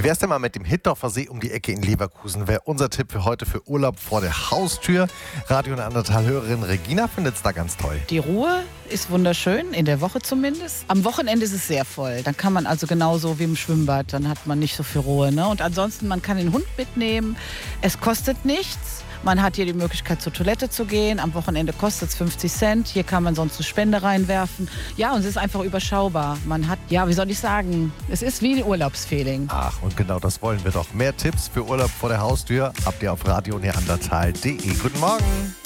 Wie wär's denn mal mit dem Hittorfer See um die Ecke in Leverkusen? Wäre unser Tipp für heute für Urlaub vor der Haustür. Radio Neandertal-Hörerin Regina findet's da ganz toll. Die Ruhe ist wunderschön, in der Woche zumindest. Am Wochenende ist es sehr voll. Dann kann man also genauso wie im Schwimmbad, dann hat man nicht so viel Ruhe. Ne? Und ansonsten, man kann den Hund mitnehmen. Es kostet nichts. Man hat hier die Möglichkeit, zur Toilette zu gehen. Am Wochenende kostet es 50 Cent. Hier kann man sonst eine Spende reinwerfen. Ja, und es ist einfach überschaubar. Man hat, ja, wie soll ich sagen, es ist wie ein Urlaubsfeeling. Ach, und genau das wollen wir doch. Mehr Tipps für Urlaub vor der Haustür habt ihr auf radioneandertal.de. Guten Morgen.